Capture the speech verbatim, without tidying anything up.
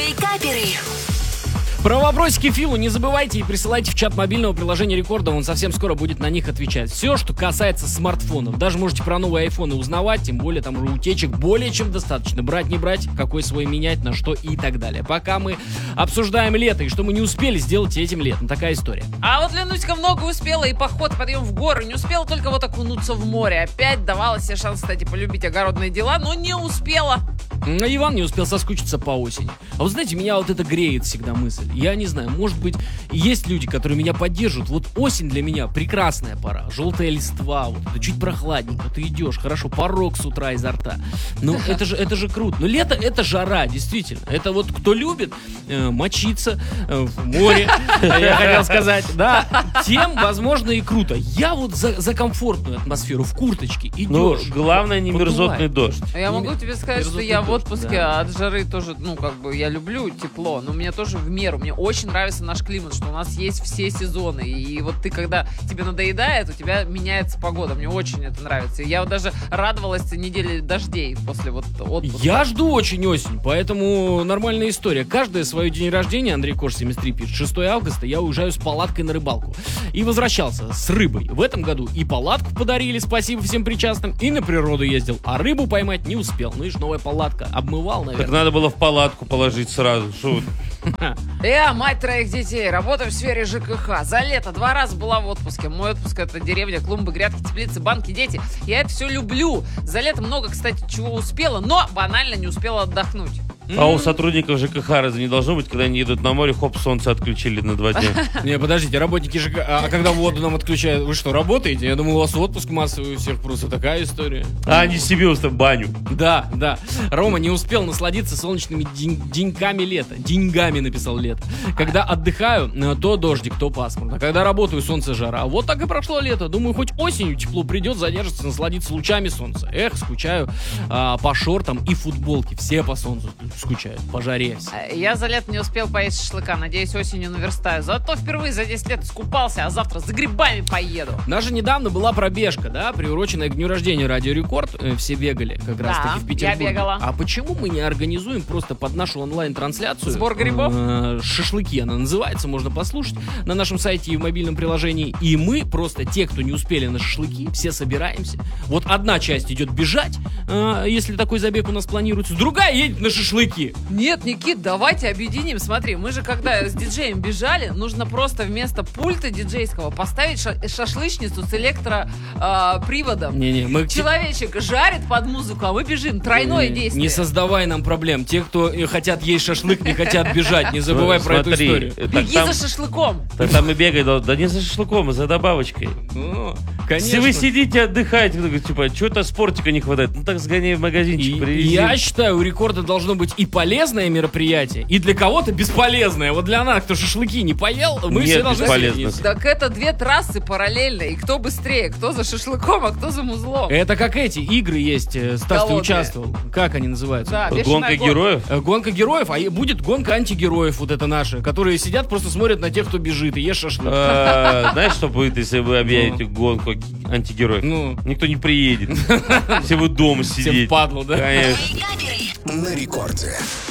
Вейкаперы. Про вопросики Филу не забывайте и присылайте в чат мобильного приложения Рекорда, он совсем скоро будет на них отвечать. Все, что касается смартфонов, даже можете про новые айфоны узнавать, тем более там уже утечек более чем достаточно. Брать, не брать, какой свой менять, на что и так далее. Пока мы обсуждаем лето и что мы не успели сделать этим летом, такая история. А вот Ленуська много успела, и поход, подъем в горы, не успела только вот окунуться в море. Опять давала себе шанс, кстати, полюбить огородные дела, но не успела. А Иван не успел соскучиться по осени. А вы знаете, меня вот это греет всегда мысль. Я не знаю, может быть, есть люди, которые меня поддержат. Вот осень для меня прекрасная пора. Желтая листва, вот это чуть прохладненько. Ты идешь, хорошо, порог с утра изо рта. Ну, это же, это же круто. Но лето — это жара, действительно. Это вот кто любит э, мочиться э, в море, я хотел сказать, да, тем, возможно, и круто. Я вот за, за комфортную атмосферу, в курточке идешь. Ну, главное, не мерзотный дождь. Я могу тебе сказать, что мерзотный я в дождь, отпуске да. от жары тоже, ну, как бы, я люблю тепло, но мне тоже в меру. Мне очень нравится наш климат, что у нас есть все сезоны. И вот ты, когда тебе надоедает, у тебя меняется погода. Мне очень это нравится. И я вот даже радовалась неделе дождей после вот отпуска. Я жду очень осень, поэтому нормальная история. Каждое свое день рождения, Андрей Кош семьдесят три пишет, шестого августа я уезжаю с палаткой на рыбалку. И возвращался с рыбой. В этом году и палатку подарили, спасибо всем причастным, и на природу ездил. А рыбу поймать не успел. Ну и ж новая палатка. Обмывал, Так наверное. надо было в палатку положить сразу. Шо? Я мать троих детей, работаю в сфере ЖКХ. За лето два раза была в отпуске. Мой отпуск — это деревня, клумбы, грядки, теплицы, банки, дети. Я это все люблю. За лето много, кстати, чего успела, но банально не успела отдохнуть. А у сотрудников ЖКХ разве не должно быть, когда они едут на море, хоп, солнце отключили на два дня? Не, подождите, работники ЖКХ, а когда воду нам отключают, вы что, работаете? Я думал, у вас отпуск массовый у всех, просто такая история. А они себе устав баню. Да, да. Рома не успел насладиться солнечными день- деньками лета. Деньгами написал лето. Когда отдыхаю, то дождик, то пасмурно. Когда работаю, солнце, жара. Вот так и прошло лето. Думаю, хоть осенью тепло придет, задержится, насладиться лучами солнца. Эх, скучаю а, по шортам и футболке. Все по солнцу скучают, по жаре все. Я за лето не успел поесть шашлыка. Надеюсь, осенью наверстаю. Зато впервые за десять лет искупался, а завтра за грибами поеду. Даже недавно была пробежка, да, приуроченная к дню рождения Радио Рекорд. Э, Все бегали как раз таки в Петербурге. я бегала. А почему мы не организуем просто под нашу онлайн-трансляцию Сбор грибов? э, шашлыки, она называется, можно послушать на нашем сайте и в мобильном приложении. И мы просто, те, кто не успели на шашлыки, все собираемся. Вот одна часть идет бежать, э, если такой забег у нас планируется, другая едет на шашлыки. Нет, Никит, давайте объединим. Смотри, мы же когда с диджеем бежали, нужно просто вместо пульта диджейского поставить ша- шашлычницу с электроприводом. Не-не, мы... Человечек жарит под музыку, а мы бежим. Тройное Не, действие. Не создавай нам проблем. Те, кто э, хотят есть шашлык, не хотят бежать. Не забывай про эту Смотри, историю. так Беги там, за шашлыком. так там и бегай, да, да не за шашлыком, а за добавочкой. Ну, Если конечно. вы сидите, отдыхаете, вы такой, типа, что-то спортика не хватает, ну так сгоняй в магазинчик, И- привези. Я считаю, у Рекорда должно быть и полезное мероприятие, и для кого-то бесполезное. Вот для нас, кто шашлыки не поел, мы Нет все должны бесполезных. съесть. Так это две трассы параллельно. И кто быстрее? Кто за шашлыком, а кто за музлом? Это как эти игры есть, э, Стас, ты Голодные. участвовал. Как они называются? Да, бешеная Гонка гонка. героев? Э, Гонка героев, а и будет гонка антигероев, вот это наши, которые сидят, просто смотрят на тех, кто бежит и ест шашлык. А, Знаешь, что будет, если вы объявите гонку антигероев? Ну, Никто не приедет. Все будут дома всем сидеть. падло, да? Конечно. Вейкаперы. На рекорде.